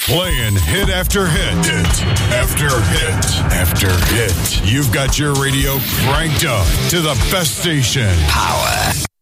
Playing hit after hit. Hit after hit after hit. You've got your radio cranked up to the best station. Power